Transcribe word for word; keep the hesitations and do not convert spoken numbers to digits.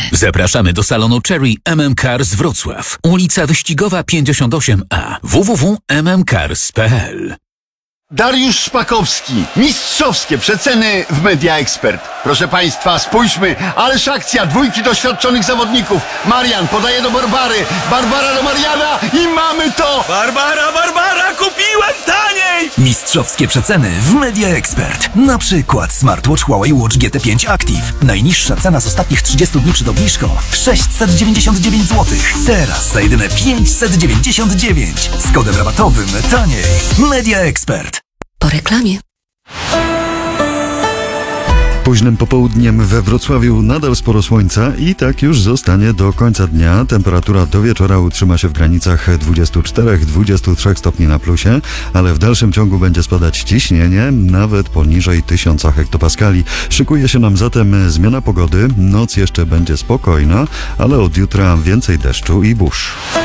Zapraszamy do salonu Cherry M M Cars Wrocław. Ulica Wyścigowa pięćdziesiąt osiem A. w w w kropka m m cars kropka p l. Dariusz Szpakowski. Mistrzowskie przeceny w Media Expert. Proszę Państwa, spójrzmy, ależ akcja, dwójki doświadczonych zawodników. Marian podaje do Barbary, Barbara do Mariana i mamy to! Barbara, Barbara, kupiłem taniej! Mistrzowskie przeceny w Media Expert. Na przykład smartwatch Huawei Watch G T pięć Active. Najniższa cena z ostatnich trzydziestu dni przed obniżką sześćset dziewięćdziesiąt dziewięć złotych. Teraz za jedyne pięćset dziewięćdziesiąt dziewięć. Z kodem rabatowym taniej. Media Expert. Po reklamie. Późnym popołudniem we Wrocławiu nadal sporo słońca i tak już zostanie do końca dnia. Temperatura do wieczora utrzyma się w granicach dwudziestu czterech do dwudziestu trzech stopni na plusie, ale w dalszym ciągu będzie spadać ciśnienie, nawet poniżej tysiąca hektopaskali. Szykuje się nam zatem zmiana pogody. Noc jeszcze będzie spokojna, ale od jutra więcej deszczu i burz.